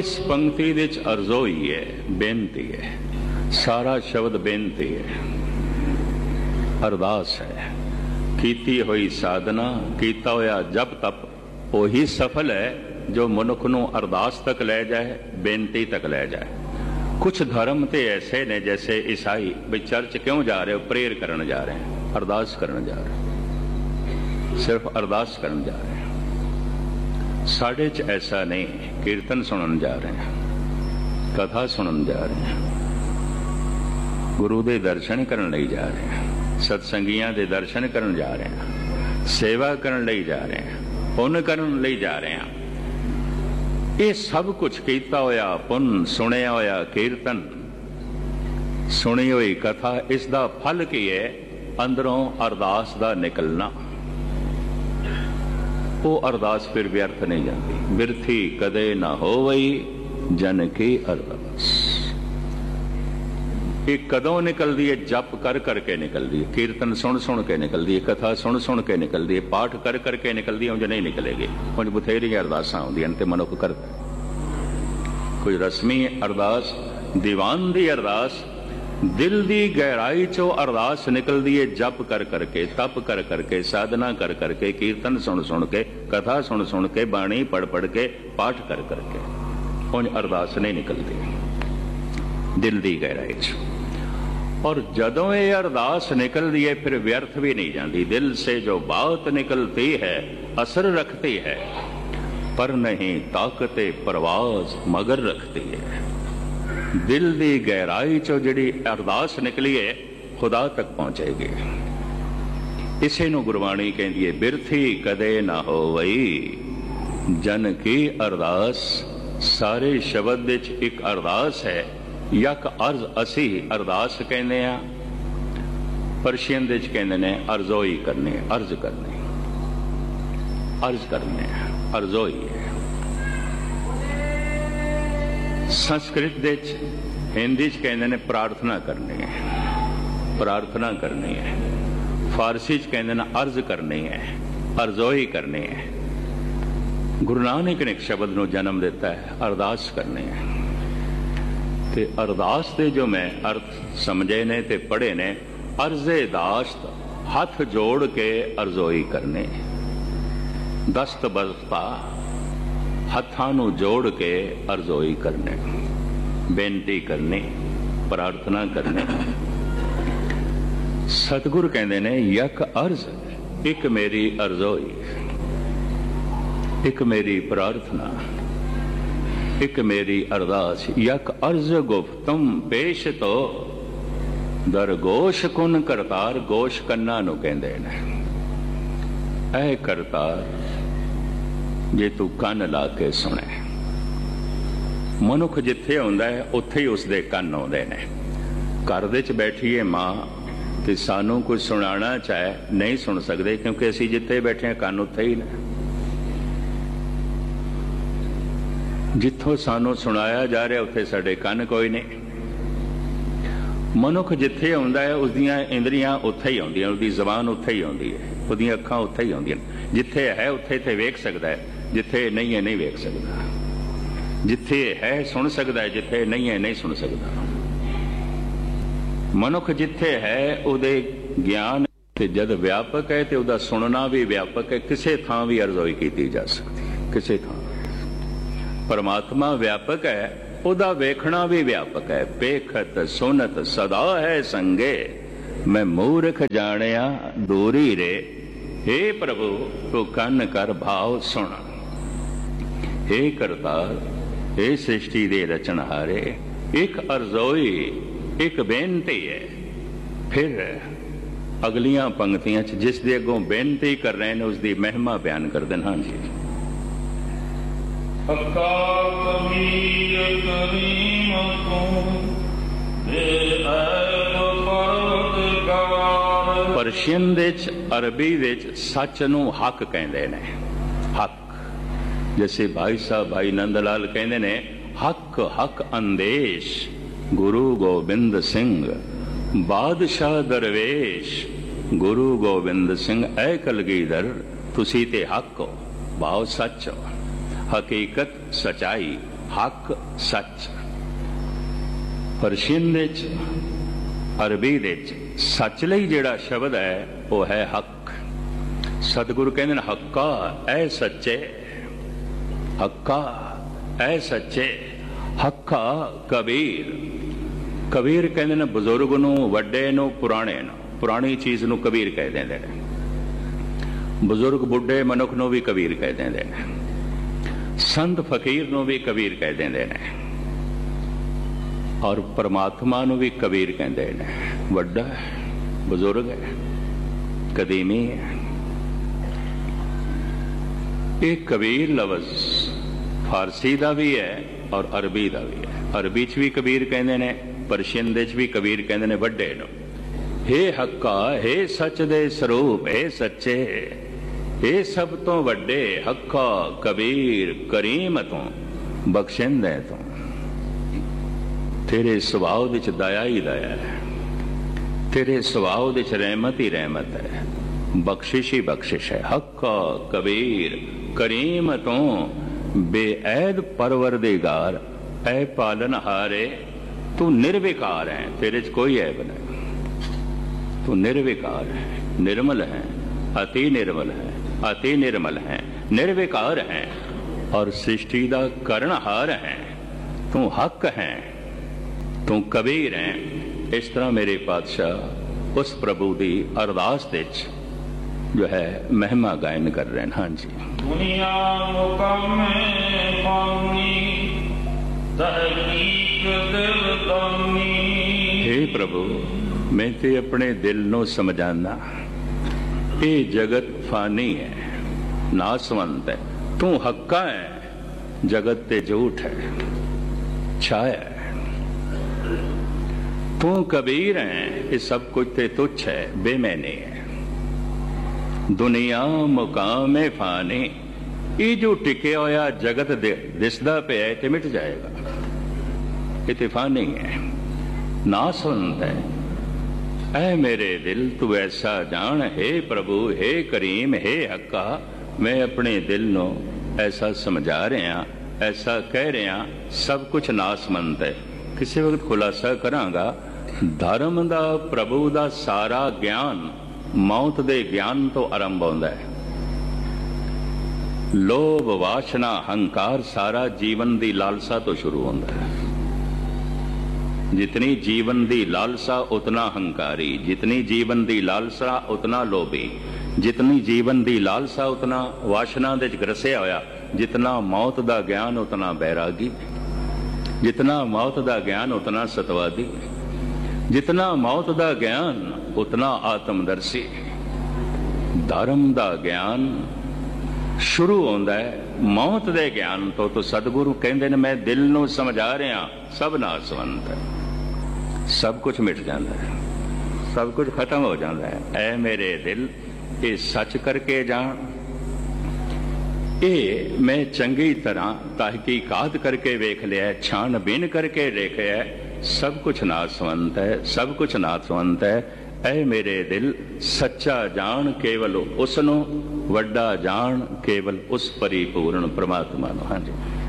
इस पंक्ति विच अरज़ोई है, बेनती है, सारा शब्द बेनती है, अरदास है। कीती हुई साधना, कीता होया जप तप वही सफल है जो मनुख नूं अरदास तक ले जाए, बेनती तक ले जाए। कुछ धर्म तो ऐसे ने जैसे ईसाई भी चर्च क्यों जा रहे हो, प्रेयर करने जा रहे हैं, अरदास करने जा रहे हैं, सिर्फ अरदास करने जा रहे हैं। साढ़े च ऐसा नहीं, कीर्तन सुनने जा रहे हैं, कथा सुनने जा रहे हैं, गुरु दे दर्शन करने लई जा रहे हैं, सत्संगियां दे दर्शन करने जा रहे हैं, सेवा करने लई जा रहे हैं, पुण्य करने लई जा रहे हैं। ये सब कुछ कीता होया पुण्य, सुनिया होया कीर्तन, सुनी हुई कथा, इसका फल की है? अंदरों अरदास दा निकलना। वो अरदास फिर व्यर्थ नहीं जाती। बिरथी कदे ना होवई जन की अरदास। ये कदों निकलती है? जप कर करके निकलती है, कीर्तन सुन सुन के निकलती है, कथा सुन सुन के निकलती है, पाठ कर करके निकलती है। उंज नहीं निकलेगी। उंज बथेरी अरदासां आउंदियां ते मनुख करदा। कोई रस्मी अरदास, दीवान दी अरदास, दिल दी गहराई चो अरदास निकलती है। जप कर करके, तप कर करके, साधना कर करके, कीर्तन सुन सुन के, कथा सुन सुन के, बाणी पढ़ पढ़ के, पाठ कर करके। उंज अरदास नहीं निकलती दिल दी गहराई चो। और जदों ये अरदास निकलती है फिर व्यर्थ भी नहीं जाती। दिल से जो बात निकलती है असर रखती है, पर नहीं ताकते परवाज मगर रखती है। दिल दी गहराई चो जिहड़ी अरदास निकली है खुदा तक पहुंचेगी। इसे नूं गुरबाणी कहती है, बिरथी कदे ना होवई जन की अरदास। सारे शब्द विच एक अरदास है। यक अर्ज असी अरदास कहने आ, परशियन दे कहंदे ने अरज़ोई करनी, अर्ज करनी, अर्ज करने, अरज़ोई है। संस्कृत दे हिंदी च कहंदे ने प्रार्थना करनी है, प्रार्थना करनी है। फारसी च कहंदे ने अर्ज करनी है, अरज़ोई करनी है। गुरु नानक ने एक शब्द नूं जन्म दिता है, अरदास करनी है। ते अरदास दे जो मैं अर्थ समझे ने ते पढ़े ने, अर्ज़े दाश्त हथ जोड़ के अरज़ोई करने, दस्त बस्ता हथां नूं जोड़ के अरज़ोई करने, बेनती करनी, प्रार्थना करनी। सतगुरु कहंदे ने यक अर्ज, एक मेरी अरज़ोई, एक मेरी प्रार्थना, एक मेरी अरदास। यक अर्ज गुफ्तम पेश तो दर गोश कुन करतार। गोश कन्ना नूं कहंदे ने, ऐ करतार जे तू कन ला के सुने। मनुख जिथे आउंदा है उत्थे ही उसदे कन आउंदे ने। घर दे च बैठी है मां ते सानू कुछ सुनाना चाहे नहीं सुन सकते, क्योंकि असीं जिथे बैठे हैं कन उत्थे ही ने। जिथों सानू सुनाया जा रहा उत्थे साडे कन कोई नहीं। मनुख जिथे आउंदा है उसदियां इंद्रियां उत्थे ही आउंदियां, उसदी जबान उत्थे ही आउंदी है, उसदियां अखां उत्थे ही आउंदियां। जिथे है उत्थे ते वेख सकदा है, जिथे नहीं है नहीं वेख सकदा। जिथे है सुन सकदा है, जिथे नहीं है नहीं सुन सकदा। मनुख जिथे है उहदे ज्ञान ते जद व्यापक है ते उहदा सुनना भी व्यापक है। किसे थां भी अरज़ोई कीती जा सकती है, किसे थां। परमात्मा व्यापक है, उदा वेखना भी व्यापक है। पेखत सुनत सदा है संगे, मैं मूर्ख जानिया दूरी रे। हे प्रभु तू कन कर भाव सुन। हे करतार, हे सृष्टि दे रचनहारे, एक अरज़ोई, एक बेनती है। फिर अगलियां पंक्तियां च जिस दे अगों बेनती कर रहे हैं उसकी महिमा बयान कर देना। हाँ जी, परशियन दे अरबी दे सच नूं हक कहंदे ने। हक जैसे भाई साहब भाई नंद लाल कहंदे ने, हक हक अंदेश गुरु गोबिंद सिंह, बादशाह दरवेश गुरु गोबिंद सिंह। ऐ कलगीधर तुसी ते हक हो, भाव सच हो, हकीकत सच्चाई, हक सच। परशियन दे अरबी दे सच लई जिहड़ा शब्द है वो है हक। सतगुरु कहंदे ने हक्का ऐ सच्चे, हक्का ऐ सच्चे। हक्का कबीर, कबीर कहंदे ने बजुर्ग नूं, वड्डे नूं, पुराणे नूं। पुरानी चीज़ नूं कबीर कह देंदे ने। बुजुर्ग बुढ़े मनुख नूं भी कबीर कह देंदे ने। संत फकीर नूं भी कबीर कह देंदे ने। और परमात्मा नूं भी कबीर कहंदे ने। वड्डा है, बुजुर्ग है, कदीमी है। ये कबीर लफ्ज़ फारसी का भी है और अरबी का भी है। अरबी च भी कबीर कहंदे ने, परशियन दे च भी कबीर कहंदे ने वड्डे नूं। हे हक्का, हे सच दे स्वरूप, हे सच्चे, हे सब तो वड्डे हक्का कबीर करीम तू बख्शिंदे तू। तेरे सुभाव विच दया ही दया है, तेरे सुभाव विच रहमत ही रहमत है, बख्शिश ही बख्शिश है। हक्का कबीर करीम तू बेऐद परवरदिगार, ऐ पालनहारे तू निर्विकार है, तेरे च कोई ऐब नहीं। तू निर्विकार है, निर्मल है, अति निर्मल है, अति निर्मल है, निर्विकार है और सृष्टि का करनहार है। तू हक है, तू कबीर है। इस तरह मेरे पातशाह उस प्रभु की अरदास विच जो है महिमा गायन कर रहे हैं। हाँ जी। दुनिया मुकामे पानी तहकीक दिल दानी। हे प्रभु, मैं ते अपने दिल नूं समझाना, ये जगत फानी है, नासवंत है। तू हक्का है, जगत ते झूठ है, छाया है। तू कबीर है, ये सब कुछ ते तुच्छ है, बेमैनी है। दुनिया मुकाम फानी, ये जो टिके होया जगत दिसदा पे है ते मिट जाएगा, ये ते फानी है, नासवंत है। ऐ मेरे दिल तू ऐसा जान, हे प्रभु, हे करीम, हे हक्का, मैं अपने दिल नूं ऐसा समझा रहा, ऐसा कह रहा, सब कुछ नासमंत है। किसी वक्त खुलासा करांगा, धर्म दा प्रभु दा सारा ज्ञान मौत दे ज्ञान तो आरंभ होंदा है। लोभ वासना हंकार सारा जीवन दी लालसा तो शुरू होंदा है। जितनी जीवन दी लालसा उतना हंकारी, जितनी जीवन दी लालसा उतना लोभी, जितनी जीवन दी लालसा उतना वासना दे ग्रसिया होया। जितना मौत दा ज्ञान उतना बैरागी, जितना मौत दा ज्ञान उतना सतवादी, जितना मौत दा ज्ञान उतना आत्मदर्शी। धर्म दा ज्ञान शुरू होंदा है मौत दे ज्ञान तो सतगुरु कहंदे ने मैं दिल नूं समझा रहा, सब नासवंत है, सब कुछ मिट जाता है, सब कुछ खत्म हो जाता है। ऐ मेरे दिल, ये सच करके जान। ये मैं चंगी तरह तहकीकात करके वेख लिया, छानबीन करके देखा है, सब कुछ नासवंत है, सब कुछ नासवंत है। ऐ मेरे दिल, सच्चा जान केवल उसनों, वड्डा जान केवल उस परिपूर्ण परमात्मा नूं। हाँ जी।